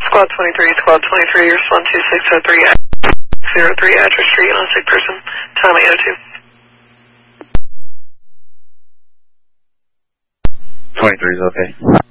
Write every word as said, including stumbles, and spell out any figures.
Squad twenty-three, Squad twenty-three, respond to six oh three, zero three Address Street on a sick person, time eight oh two. twenty-three is okay.